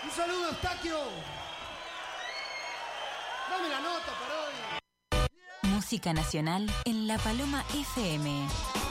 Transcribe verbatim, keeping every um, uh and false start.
Un saludo, Eustaquio. Dame la nota para hoy. Música nacional en La Paloma F M.